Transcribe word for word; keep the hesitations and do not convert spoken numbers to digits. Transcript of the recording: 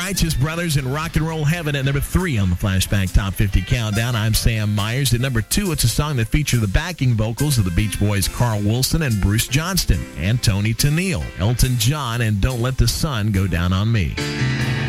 Righteous Brothers in Rock and Roll Heaven at number three on the Flashback Top fifty Countdown. I'm Sam Myers. At number two, it's a song that features the backing vocals of the Beach Boys' Carl Wilson and Bruce Johnston and Tony Tennille. Elton John and Don't Let the Sun Go Down on Me.